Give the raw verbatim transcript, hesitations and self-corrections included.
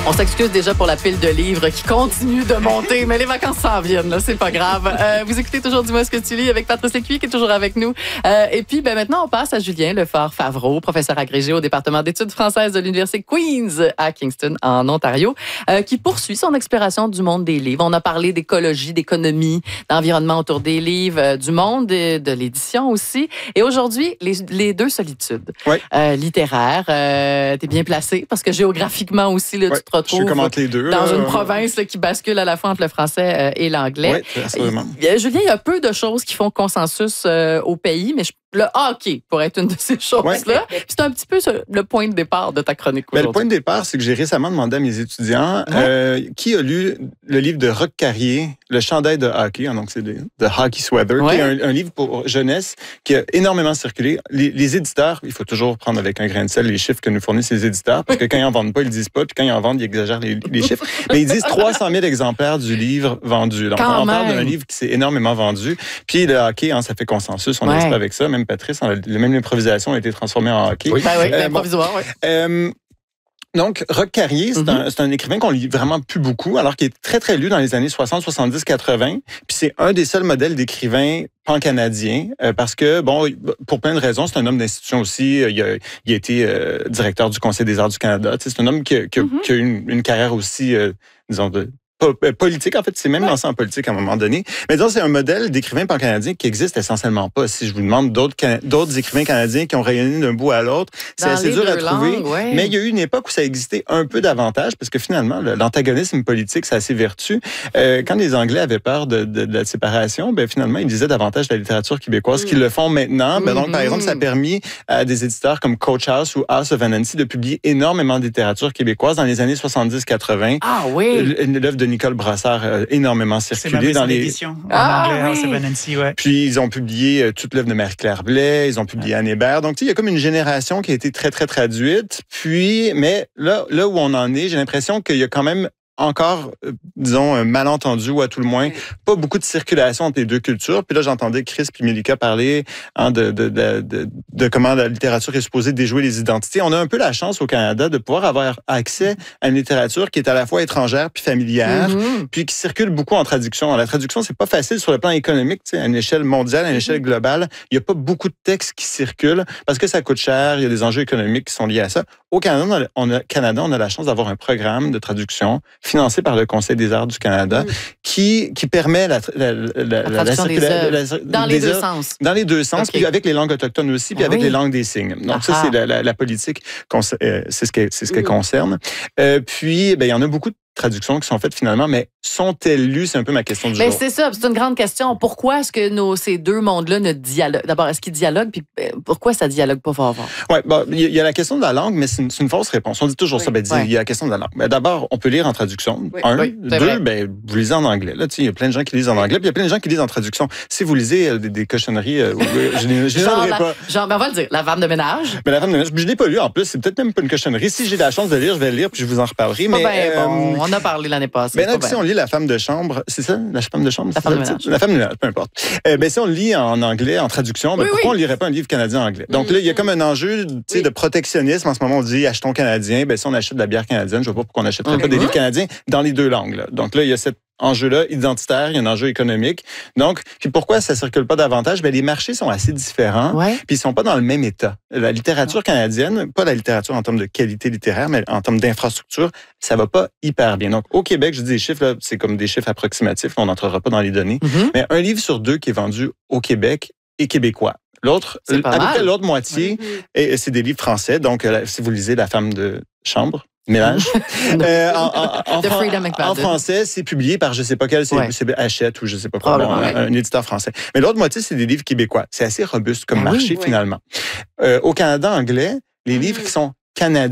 On s'excuse déjà pour la pile de livres qui continue de monter, mais les vacances s'en viennent, là, c'est pas grave. Euh, vous écoutez toujours Dis-moi ce que tu lis avec Patrice Lécuyer qui est toujours avec nous. Euh, et puis, ben, maintenant, on passe à Julien Lefort-Favreau, professeur agrégé au département d'études françaises de l'Université Queen's à Kingston, en Ontario, euh, qui poursuit son exploration du monde des livres. On a parlé d'écologie, d'économie, d'environnement autour des livres, euh, du monde de, de l'édition aussi. Et aujourd'hui, les, les deux solitudes oui. euh, littéraires. Euh, t'es bien placé parce que géographiquement aussi, là, oui. tu te retrouves Je commente les deux, dans là. une province là, qui bascule à la fois entre le français euh, et l'anglais. Oui, absolument. Il, Julien, il y a peu de choses qui font consensus euh, au pays, mais je, le hockey pourrait être une de ces choses-là. Ouais. C'est un petit peu le point de départ de ta chronique aujourd'hui. Ben, le point de départ, c'est que j'ai récemment demandé à mes étudiants ouais. euh, qui a lu le livre de Roch Carrier, Le chandail de hockey, donc c'est de, de Hockey Sweater, ouais. qui est un, un livre pour jeunesse qui a énormément circulé. Les, les éditeurs, il faut toujours prendre avec un grain de sel les chiffres que nous fournissent les éditeurs, parce que quand ils en vendent pas, ils le disent pas, puis quand ils en vendent, ils exagèrent les, les chiffres. Mais ils disent trois cent mille exemplaires du livre vendu. Donc, quand on même. parle d'un livre qui s'est énormément vendu. Puis le hockey, hein, ça fait consensus, on ouais. reste pas avec ça. Même Patrice, même l'improvisation a été transformée en hockey. Oui, ben oui, euh, l'improvisoire, bon, oui. Euh, Donc, Roch Carrier, c'est, mm-hmm. un, c'est un écrivain qu'on lit vraiment plus beaucoup, alors qu'il est très, très lu dans les années soixante, soixante-dix, quatre-vingts. Puis c'est un des seuls modèles d'écrivain pan-canadien, euh, parce que, bon, pour plein de raisons, c'est un homme d'institution aussi. Il a, il a été euh, directeur du Conseil des arts du Canada. Tu sais, c'est un homme qui a, qui a, mm-hmm. qui a une, une carrière aussi, euh, disons, de... politique, en fait, c'est même ouais. lancé en politique à un moment donné. Mais disons, c'est un modèle d'écrivain pan-canadien qui existe essentiellement pas. Si je vous demande d'autres, d'autres écrivains canadiens qui ont rayonné d'un bout à l'autre, c'est Dans assez dur à trouver. Langues, ouais. Mais il y a eu une époque où ça existait un peu davantage, parce que finalement, l'antagonisme politique, c'est assez vertu. Euh, quand les Anglais avaient peur de, de, de la séparation, ben finalement, ils disaient davantage de la littérature québécoise mm. qu'ils le font maintenant. Ben, donc, mm-hmm. par exemple, ça a permis à des éditeurs comme Coach House ou House of Anansi de publier énormément de littérature québécoise dans les années soixante-dix quatre-vingts. Ah oui! L'œuvre de Nicole Brassard a énormément circulé dans les éditions en ah, anglais, oui. House of Anansi, ouais. Puis ils ont publié euh, toute l'œuvre de Marie-Claire Blais, ils ont publié Anne Hébert. Donc tu sais, il y a comme une génération qui a été très très traduite. Puis mais là là où on en est, j'ai l'impression qu'il y a quand même encore, euh, disons, un malentendu ou à tout le moins, oui. pas beaucoup de circulation entre les deux cultures. Puis là, j'entendais Chris puis Mélika parler hein, de, de, de, de, de comment la littérature est supposée déjouer les identités. On a un peu la chance au Canada de pouvoir avoir accès à une littérature qui est à la fois étrangère puis familière, mm-hmm. puis qui circule beaucoup en traduction. La traduction, c'est pas facile sur le plan économique, tu sais, à une échelle mondiale, à une mm-hmm. échelle globale. Il y a pas beaucoup de textes qui circulent parce que ça coûte cher, il y a des enjeux économiques qui sont liés à ça. Au Canada, on a, Canada, on a la chance d'avoir un programme de traduction financé par le Conseil des arts du Canada, mmh. qui, qui permet la, la, la, la traduction la, des œuvres, la, la, dans les deux sens. Dans les deux sens, okay. puis avec les langues autochtones aussi, puis ah, avec oui. les langues des signes. Donc ah, ça, c'est la, la, la politique, euh, c'est ce qu'elle c'est ce qu'elle mmh. concerne. Euh, puis, ben, il y en a beaucoup de traductions qui sont faites finalement, mais sont-elles lues? C'est un peu ma question du mais jour. C'est ça, c'est une grande question. Pourquoi est-ce que nos, ces deux mondes-là ne dialoguent? D'abord, est-ce qu'ils dialoguent? Puis pourquoi ça dialogue pas fort fort? Oui, bon, il y a la question de la langue, mais c'est une, c'est une fausse réponse. On dit toujours oui. ça, ben, il ouais. y a la question de la langue. Ben, d'abord, on peut lire en traduction. Oui. Un. Oui, deux, vrai. ben, vous lisez en anglais. Là, il y a plein de gens qui lisent en anglais, puis il y a plein de gens qui lisent en traduction. Si vous lisez euh, des, des cochonneries, euh, je ne les pas. Genre, ben, on va le dire, La femme de ménage. Ben, la femme de ménage, je ne l'ai pas lu. En plus, c'est peut-être même pas une cochonnerie. Si j'ai la chance de lire, je vais le lire, puis je vous en reparlerai. Mais, ben, euh, bon, on a parlé l'année passée. Ben là, si on lit La femme de chambre, c'est ça? La femme de chambre? La femme de ménage. La femme de ménage, peu importe. Euh, ben, si on le lit en anglais, en traduction, ben, oui, pourquoi oui. on ne lirait pas un livre canadien-anglais? Donc là, il y a comme un enjeu oui. de protectionnisme. En ce moment, on dit achetons canadien. Ben, si on achète de la bière canadienne, je ne vois pas pourquoi on n'achèterait okay. pas des livres canadiens dans les deux langues. Là. Donc là, il y a cet enjeu-là identitaire, il y a un enjeu économique. Donc, puis pourquoi ça ne circule pas davantage? Ben, les marchés sont assez différents, ouais. puis ils ne sont pas dans le même état. La littérature canadienne, pas la littérature en termes de qualité littéraire, mais en termes d'infrastructure, ça va pas hyper bien. Donc, au Québec, je dis des chiffres, là, c'est comme des chiffres approximatifs, on n'entrera pas dans les données, mm-hmm. mais un livre sur deux qui est vendu au Québec est québécois. L'autre, à peu près l'autre moitié, mm-hmm. et, c'est des livres français. Donc, si vous lisez La femme de chambre, ménage. euh, en, en, en, en, en français, c'est publié par je sais pas quel, c'est, ouais. c'est Hachette ou je sais pas quoi, bon, un, un éditeur français. Mais l'autre moitié, c'est des livres québécois. C'est assez robuste comme ah, marché, oui, finalement. Oui. Euh, au Canada anglais, les mmh. livres qui sont canadiens,